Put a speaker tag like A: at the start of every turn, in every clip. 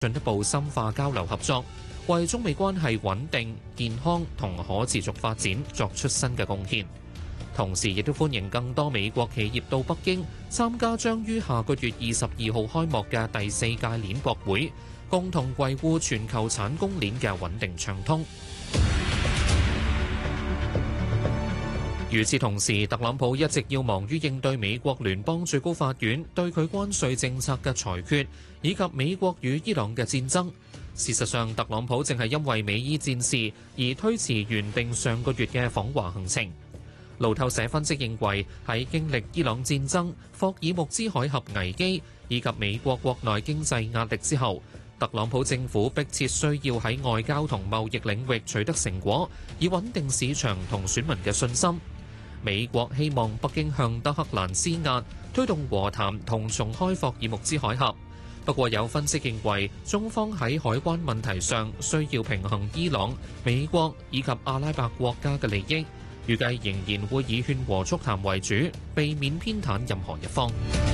A: 進一步深化交流合作，為中美關係穩定、健康同可持續發展作出新嘅貢獻。同時，亦都歡迎更多美國企業到北京參加將於下個月22號開幕嘅第4屆鏈博會，共同維護全球產供鏈嘅穩定暢通。與此同時，特朗普一直要忙於應對美國聯邦最高法院對佢關稅政策嘅裁決，以及美國與伊朗嘅戰爭。事實上，特朗普正係因為美伊戰事而推遲原定上個月嘅訪華行程。路透社分析認為，喺經歷伊朗戰爭、霍爾木茲海峽危機以及美國國內經濟壓力之後，特朗普政府迫切需要喺外交同貿易領域取得成果，以穩定市場同選民嘅信心。美國希望北京向德黑蘭施壓，推動和談同重開霍爾木茲海峽。不過有分析認為，中方喺海關問題上需要平衡伊朗、美國以及阿拉伯國家嘅利益，預計仍然會以勸和促談為主，避免偏袒任何一方。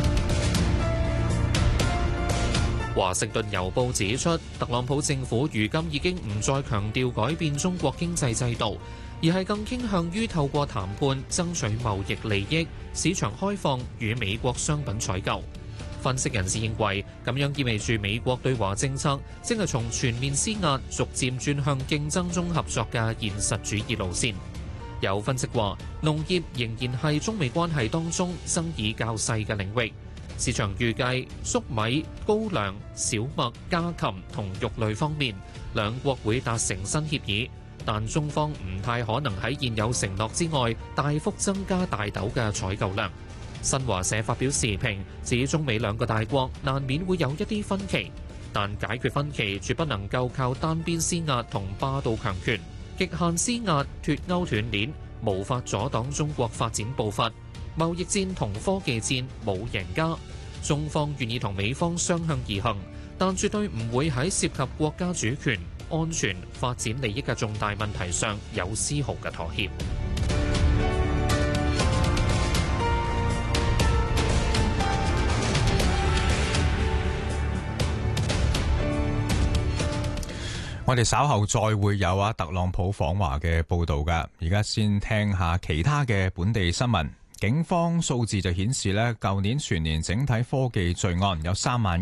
A: 華盛頓郵報指出，特朗普政府如今已經唔再強調改變中國經濟制度，而係更傾向於透過談判爭取貿易利益、市場開放與美國商品採購。分析人士認為，咁樣意味住美國對華政策正係從全面施壓逐漸轉向競爭中合作嘅現實主義路線。有分析話，農業仍然係中美關係當中爭議較細嘅領域。市場預計粟米、高粱、小麥、家禽同肉類方面，兩國會達成新協議，但中方唔太可能喺現有承諾之外大幅增加大豆嘅採購量。新華社發表時評指，中美兩個大國難免會有一啲分歧，但解決分歧絕不能夠靠單邊施壓同霸道強權，極限施壓脫鈎斷鏈，無法阻擋中國發展步伐。貿易戰同科技戰冇贏家，中方願意同美方相向而行，但絕對唔會喺涉及國家主權、安全、發展利益嘅重大問題上有絲毫嘅妥協。
B: 我哋稍後再會有特朗普訪華嘅報導㗎，而家先聽下其他嘅本地新聞。警方數字就顯示咧，舊年全年整體科技罪案有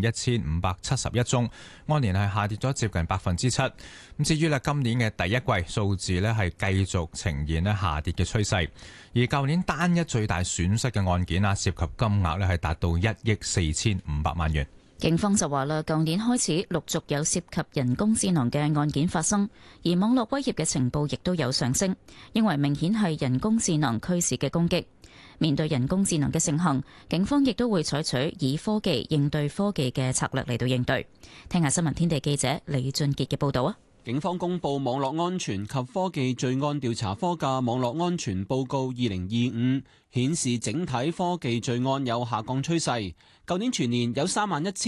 B: 31,571宗，按年係下跌咗接近7%。咁至於今年嘅第一季數字咧係繼續呈現下跌嘅趨勢，而舊年單一最大損失嘅案件涉及金額咧係達到1億4,500萬元。
C: 警方就話啦，舊年開始陸續有涉及人工智能嘅案件發生，而網絡威脅嘅情報亦都有上升，認為明顯係人工智能驅使嘅攻擊。面對人工智能嘅盛行，警方亦都會採取以科技應對科技嘅策略嚟到應對。聽下新聞天地記者李俊傑嘅報導啊！
D: 警方公布網絡安全及科技罪案調查科嘅網絡安全報告2025，顯示整體科技罪案有下降趨勢。舊年全年有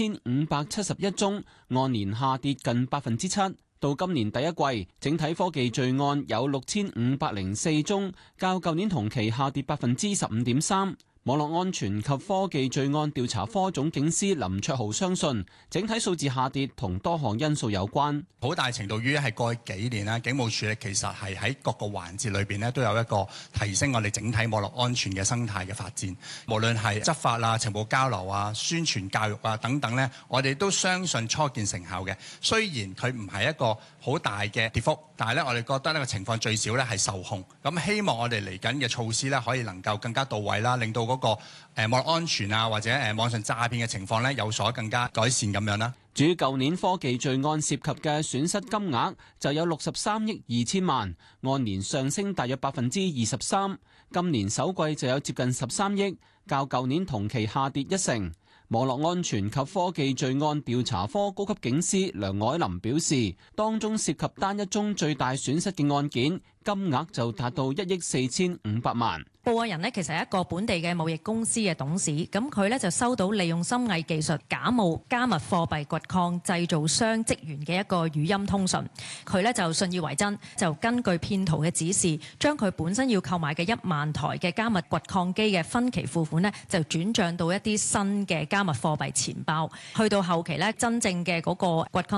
D: 31,571宗，按年下跌近7%。到今年第一季，整體科技罪案有6,504宗，較舊年同期下跌15.3%。網絡安全及科技罪案調查科總警司林卓豪相信，整體數字下跌同多項因素有關，
E: 好大程度於係過去幾年啦，警務處其實係喺各個環節裏邊咧都有一個提升我哋整體網絡安全嘅生態嘅發展，無論係執法啊、情報交流啊、宣傳教育啊等等咧，我哋都相信初見成效嘅。雖然佢唔係一個好大嘅跌幅，但係咧我哋覺得呢個情況最少咧係受控。咁希望我哋嚟緊嘅措施咧可以能夠更加到位啦，令到嗰個網絡安全啊或者網上詐騙嘅情況咧有所更加改善咁樣啦。
D: 至於舊年科技罪案涉及嘅損失金額就有63億2千萬，按年上升大約23%。今年首季就有接近13億，較舊年同期下跌1成。網絡安全及科技罪案調查科高級警司梁凱琳表示，當中涉及單一宗最大損失嘅案件， 金額就達到1億4500萬。
F: 報案人呢，其實係一個本地嘅貿易公司嘅董事，咁佢呢就收到利用深偽技術假冒加密貨幣掘礦製造商職員嘅一個語音通訊，佢呢就信以為真，就根據騙徒嘅指示，將佢本身要購買嘅1萬台嘅加密掘礦機嘅分期付款呢，就轉帳到一啲新嘅加密貨幣錢包，去到後期呢，真正嘅嗰個掘礦